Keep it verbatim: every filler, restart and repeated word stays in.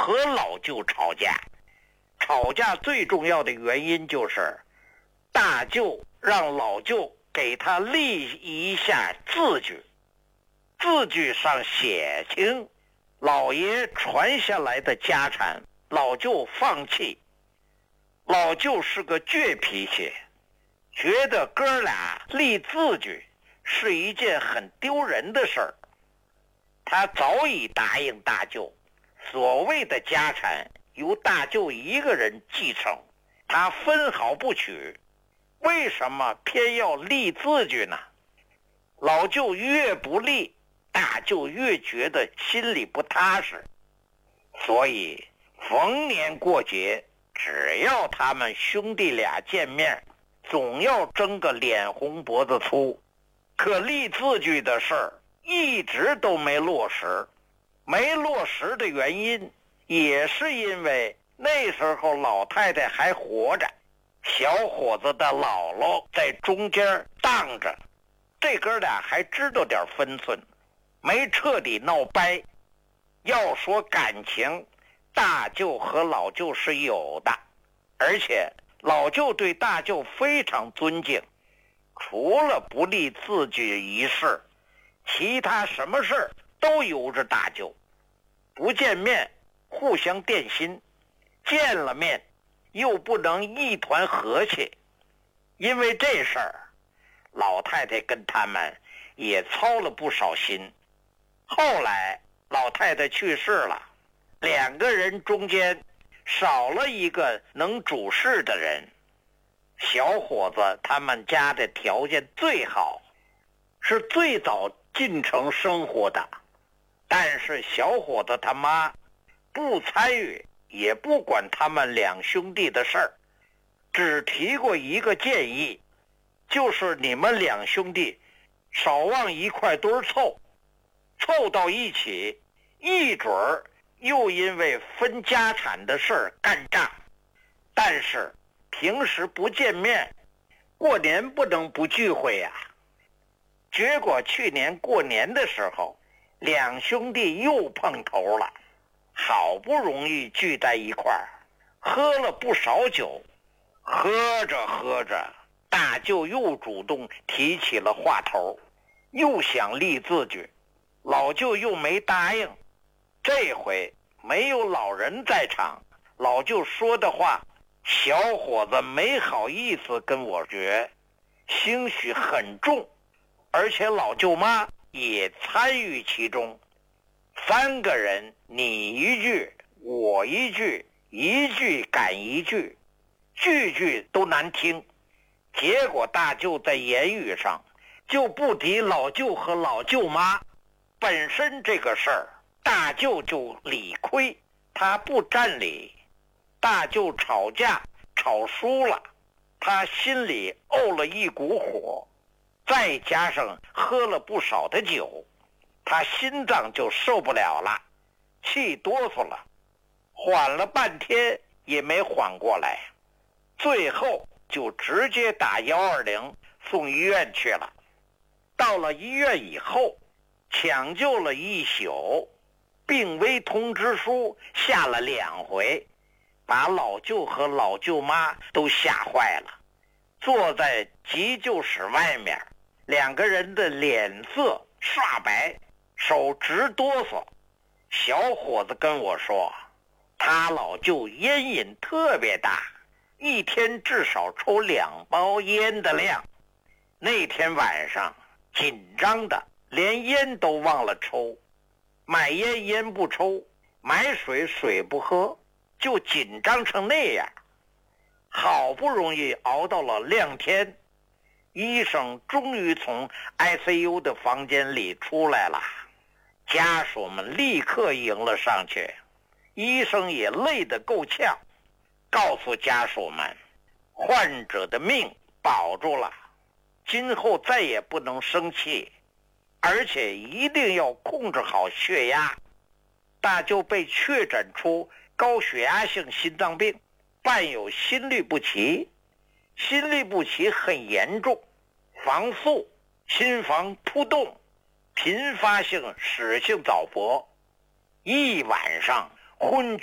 和老舅吵架。吵架最重要的原因就是大舅让老舅给他立一下字据，字据上写清老爷传下来的家产，老舅放弃。老舅是个倔脾气，觉得哥俩立字据是一件很丢人的事儿。他早已答应大舅，所谓的家产由大舅一个人继承，他分毫不取。为什么偏要立字据呢？老舅越不立，大舅越觉得心里不踏实。所以逢年过节，只要他们兄弟俩见面，总要争个脸红脖子粗。可立字据的事儿一直都没落实。没落实的原因也是因为那时候老太太还活着，小伙子的姥姥在中间当着，这哥俩还知道点分寸，没彻底闹掰。要说感情，大舅和老舅是有的，而且老舅对大舅非常尊敬，除了不立字据一事，其他什么事都由着大舅。不见面互相电心，见了面又不能一团和气。因为这事儿，老太太跟他们也操了不少心。后来老太太去世了，两个人中间少了一个能主事的人。小伙子他们家的条件最好，是最早进城生活的，但是小伙子他妈不参与，也不管他们两兄弟的事儿，只提过一个建议，就是你们两兄弟少往一块堆凑，凑到一起，一准儿又因为分家产的事儿干仗。但是平时不见面，过年不能不聚会呀、啊。结果去年过年的时候，两兄弟又碰头了，好不容易聚在一块儿，喝了不少酒。喝着喝着，大舅又主动提起了话头，又想立字据，老舅又没答应。这回没有老人在场，老舅说的话小伙子没好意思跟我学，兴许很重，而且老舅妈也参与其中。三个人你一句我一句，一句赶一句，句句都难听。结果大舅在言语上就不敌老舅和老舅妈。本身这个事儿大舅就理亏，他不占理。大舅吵架吵输了，他心里沤了一股火，再加上喝了不少的酒，他心脏就受不了了，气哆嗦了，缓了半天也没缓过来，最后就直接打一二零送医院去了。到了医院以后，抢救了一宿，病危通知书下了两回，把老舅和老舅妈都吓坏了。坐在急救室外面，两个人的脸色煞白，手直哆嗦。小伙子跟我说，他老舅烟瘾特别大，一天至少抽两包烟的量。那天晚上紧张的连烟都忘了抽，买烟烟不抽，买水水不喝，就紧张成那样。好不容易熬到了亮天，医生终于从 I C U 的房间里出来了，家属们立刻迎了上去，医生也累得够呛，告诉家属们，患者的命保住了，今后再也不能生气，而且一定要控制好血压。大舅被确诊出高血压性心脏病，伴有心律不齐，心律不齐很严重，房速、心房突动，频发性室性早搏，一晚上昏